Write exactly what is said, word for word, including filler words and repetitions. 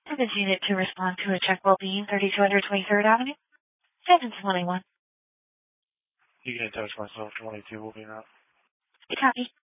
And this unit to respond to a check will be thirty-two hundred twenty-third Avenue, seven twenty-one. You can touch myself, twenty-two will be out. Copy.